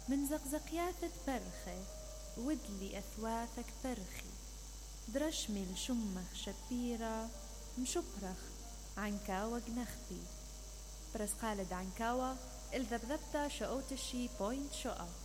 من زقزقياثة برخي ودلي أثواثك برخي درشمي لشمخ شبيرة مشبرخ عنكاوة جنخبي برس خالد عنكاوة الذبذبتا شقوتشي بوينت شقا.